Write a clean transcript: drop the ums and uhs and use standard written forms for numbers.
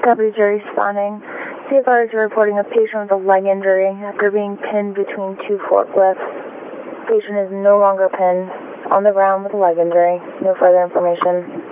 Deputy Jerry responding. CFR is reporting a patient with a leg injury after being pinned between two forklifts. Patient is no longer pinned, on the ground with a leg injury. No further information.